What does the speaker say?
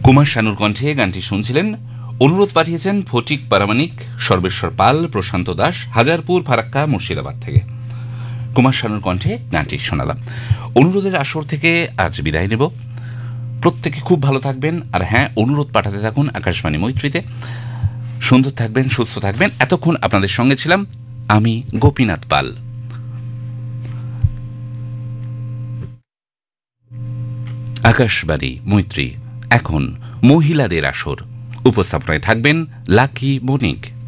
কুমার শানুর কণ্ঠে গানটি শুনছিলেন। অনুরোধ পাঠিয়েছেন ফটিক পারামানিক, সর্বেশ্বর পাল, প্রশান্ত দাস, হাজারপুর, ফারাক্কা, মুর্শিদাবাদ থেকে। কুমার শানুর কণ্ঠে গানটি শোনালাম। অনুরোধের আসর থেকে আজ বিদায় নেব। প্রত্যেকে খুব ভালো থাকবেন, আর হ্যাঁ, অনুরোধ পাঠাতে থাকুন আকাশবাণী মৈত্রীতে। সুন্দর থাকবেন, সুস্থ থাকবেন। এতক্ষণ আপনাদের সঙ্গে ছিলাম আমি, গোপীনাথ পাল। আকাশবাণী মৈত্রী, এখন মহিলাদের আসর। উপস্থাপনায় থাকবেন লাকি বণিক।